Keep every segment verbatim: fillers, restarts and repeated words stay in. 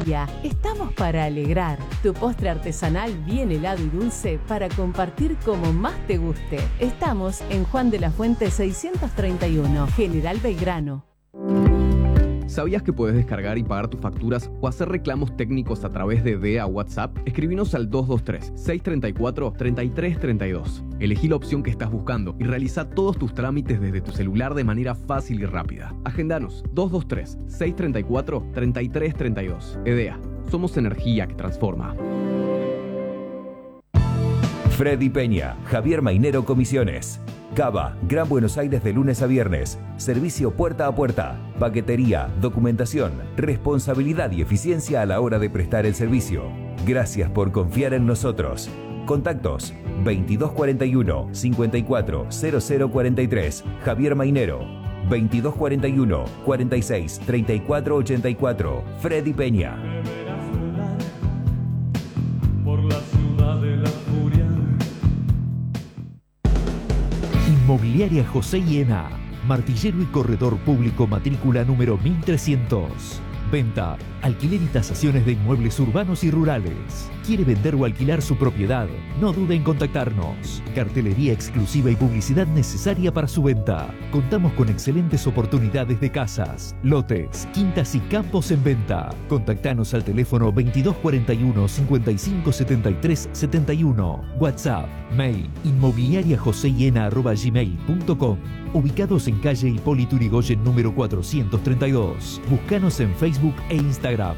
Carnicería. Estamos para alegrar. Tu postre artesanal bien helado y dulce para compartir como más te guste. Estamos en Juan de la Fuente seiscientos treinta y uno, General Belgrano. ¿Sabías que puedes descargar y pagar tus facturas o hacer reclamos técnicos a través de D E A WhatsApp? Escribinos al dos dos tres, seis tres cuatro, tres tres tres dos. Elegí la opción que estás buscando y realiza todos tus trámites desde tu celular de manera fácil y rápida. Agendanos dos dos tres, seis tres cuatro, tres tres tres dos. E D E A. Somos energía que transforma. Freddy Peña, Javier Mainero Comisiones. Cava, Gran Buenos Aires de lunes a viernes. Servicio puerta a puerta. Paquetería, documentación, responsabilidad y eficiencia a la hora de prestar el servicio. Gracias por confiar en nosotros. Contactos veintidós cuarenta y uno, cincuenta y cuatro, cero cero cuarenta y tres. Javier Mainero. veintidós cuarenta y uno, cuarenta y seis, treinta y cuatro ochenta y cuatro. Freddy Peña. Por la ciudad de la furia. Inmobiliaria José Hiena, martillero y corredor público, matrícula número mil trescientos. Venta, alquiler y tasaciones de inmuebles urbanos y rurales. ¿Quiere vender o alquilar su propiedad? No dude en contactarnos. Cartelería exclusiva y publicidad necesaria para su venta. Contamos con excelentes oportunidades de casas, lotes, quintas y campos en venta. Contactanos al teléfono veintidós cuarenta y uno, cincuenta y cinco setenta y tres setenta y uno. WhatsApp, mail, inmobiliariajosehiena arroba gmail punto com. Ubicados en calle Hipólito Yrigoyen número cuatrocientos treinta y dos. Búscanos en Facebook e Instagram.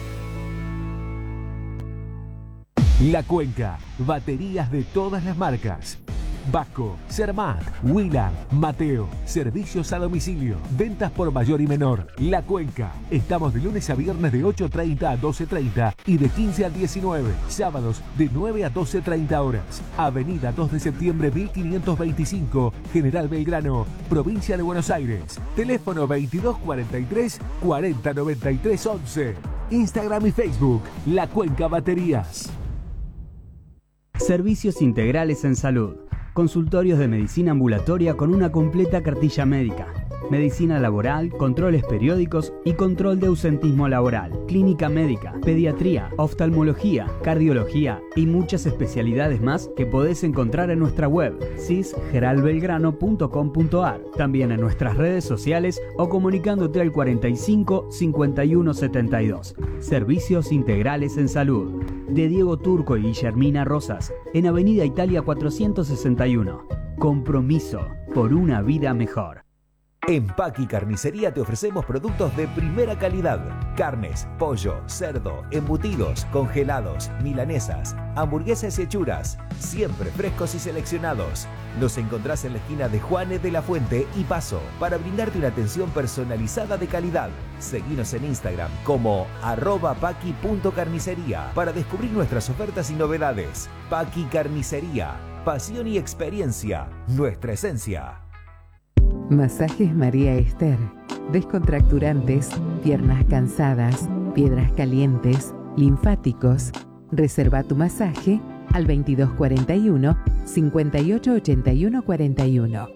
La Cuenca, baterías de todas las marcas. Vasco, Cermat, Wheeler, Mateo, servicios a domicilio, ventas por mayor y menor. La Cuenca, estamos de lunes a viernes de ocho treinta a doce treinta y de quince a diecinueve, sábados de nueve a doce treinta horas. Avenida dos de septiembre mil quinientos veinticinco, General Belgrano, provincia de Buenos Aires. Teléfono veintidós cuarenta y tres, cuarenta noventa y tres once. Instagram y Facebook, La Cuenca Baterías. Servicios integrales en salud. Consultorios de medicina ambulatoria con una completa cartilla médica. Medicina laboral, controles periódicos y control de ausentismo laboral. Clínica médica, pediatría, oftalmología, cardiología y muchas especialidades más que podés encontrar en nuestra web cis geral belgrano punto com punto ar. También en nuestras redes sociales o comunicándote al cuarenta y cinco, cincuenta y uno setenta y dos. Servicios integrales en salud. De Diego Turco y Guillermina Rosas, en Avenida Italia cuatrocientos sesenta y uno. Compromiso por una vida mejor. En Paqui Carnicería te ofrecemos productos de primera calidad. Carnes, pollo, cerdo, embutidos, congelados, milanesas, hamburguesas y hechuras. Siempre frescos y seleccionados. Nos encontrás en la esquina de Juanes de la Fuente y Paso para brindarte una atención personalizada de calidad. Seguinos en Instagram como arroba paqui punto carnicería para descubrir nuestras ofertas y novedades. Paqui Carnicería. Pasión y experiencia. Nuestra esencia. Masajes María Esther. Descontracturantes, piernas cansadas, piedras calientes, linfáticos. Reserva tu masaje al veintidós cuarenta y uno, cincuenta y ocho ochenta y uno cuarenta y uno.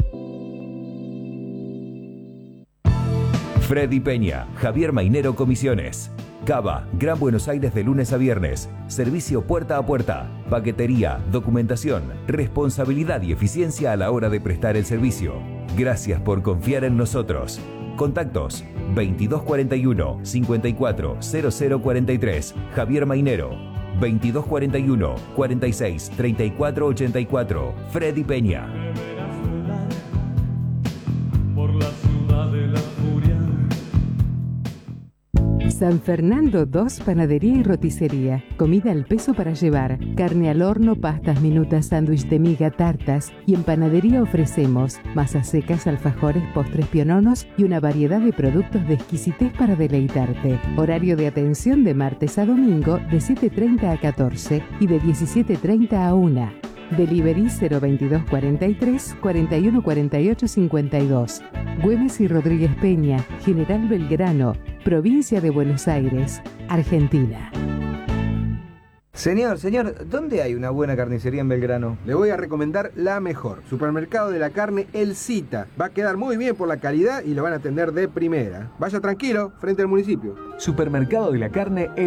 Freddy Peña, Javier Mainero Comisiones. Cava, Gran Buenos Aires de lunes a viernes. Servicio puerta a puerta. Paquetería, documentación, responsabilidad y eficiencia a la hora de prestar el servicio. Gracias por confiar en nosotros. Contactos veintidós cuarenta y uno, cincuenta y cuatro, cero cero cuarenta y tres. Javier Mainero. veintidós cuarenta y uno, cuarenta y seis, treinta y cuatro ochenta y cuatro. Freddy Peña. Por la ciudad de la furia. San Fernando dos, panadería y roticería. Comida al peso para llevar. Carne al horno, pastas minutas, sándwich de miga, tartas. Y en panadería ofrecemos masas secas, alfajores, postres piononos y una variedad de productos de exquisitez para deleitarte. Horario de atención de martes a domingo de siete treinta a catorce y de diecisiete treinta a una. Delivery cero veintidós cuarenta y tres, cuarenta y uno cuarenta y ocho cincuenta y dos. Güemes y Rodríguez Peña, General Belgrano, provincia de Buenos Aires, Argentina. Señor, señor, ¿dónde hay una buena carnicería en Belgrano? Le voy a recomendar la mejor. Supermercado de la Carne El Cita. Va a quedar muy bien por la calidad y lo van a atender de primera. Vaya tranquilo, frente al municipio. Supermercado de la Carne